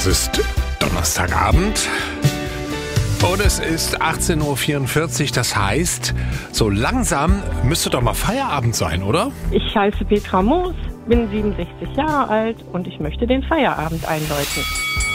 Es ist Donnerstagabend und es ist 18.44 Uhr. Das heißt, so langsam müsste doch mal Feierabend sein, oder? Ich heiße Petra Moos, bin 67 Jahre alt und ich möchte den Feierabend einläuten.